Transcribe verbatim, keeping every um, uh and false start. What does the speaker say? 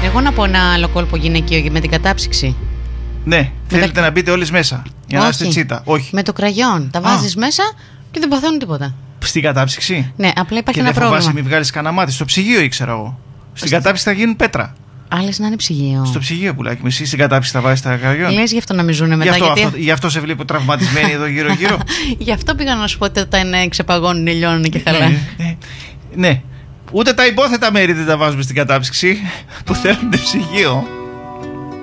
Εγώ να πω ένα άλλο κόλπο γυναικείο με την κατάψυξη. Ναι, θέλετε τα... να μπείτε όλες μέσα για να είστε τσίτα. Όχι. Με το κραγιόν. Τα βάζεις μέσα και δεν παθαίνουν τίποτα. Στην κατάψυξη. Ναι, απλά υπάρχει και ένα δεν πρόβλημα. Φοβάσαι μην βγάλεις κανένα μάτι. Στο ψυγείο ήξερα εγώ. Στην Στην... κατάψυξη θα γίνουν πέτρα. Άλλες να είναι ψυγείο. Στο ψυγείο πουλάκι. Εσύ στην κατάψυξη θα βάζεις τα κραγιόν. Λες γι' αυτό να μην ζουνε μετά. Γι' αυτό, γιατί... αυτό, γι' αυτό σε βλέπω τραυματισμένη εδώ γύρω-γύρω. Γι' αυτό πήγα να σου πω ότι όταν ξεπαγώνουν, λιώνουν και καλά. Ναι, ναι, ναι. Ούτε τα υπόθετα μέρη δεν τα βάζουμε στην κατάψυξη που θέλουν ψυγείο.